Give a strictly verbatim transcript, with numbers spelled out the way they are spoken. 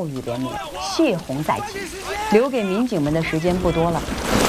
暴雨连绵，血洪在即，留给民警们的时间不多了。